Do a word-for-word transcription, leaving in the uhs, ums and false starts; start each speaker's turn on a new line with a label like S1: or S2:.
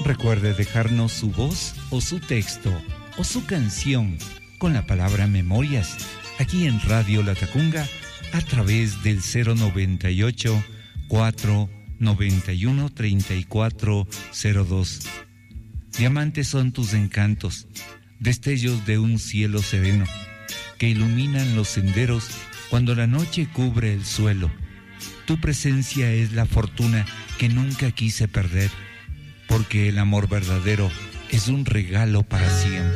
S1: Recuerde dejarnos su voz o su texto o su canción con la palabra Memorias aquí en Radio Latacunga a través del cero noventa y ocho, cuatro noventa y uno, treinta y cuatro cero dos. Diamantes son tus encantos, destellos de un cielo sereno que iluminan los senderos cuando la noche cubre el suelo. Tu presencia es la fortuna que nunca quise perder, porque el amor verdadero es un regalo para siempre.